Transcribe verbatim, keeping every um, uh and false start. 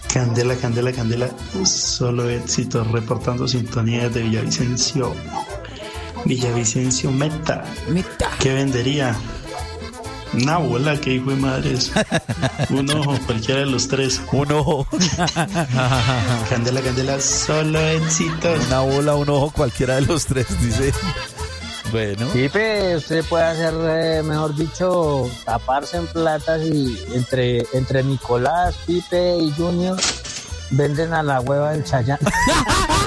Candela, candela, candela, solo éxitos, reportando sintonía de Villavicencio. Villavicencio Meta. Meta. ¿Qué vendería? Una bola, que hijo de madres. Un ojo, cualquiera de los tres. Un ojo. Candela, candela, solo éxitos. Una bola, un ojo, cualquiera de los tres, dice. Bueno. Pipe, usted puede hacer, eh, mejor dicho, taparse en platas y entre, entre Nicolás, Pipe y Junior venden a la hueva del Chayán.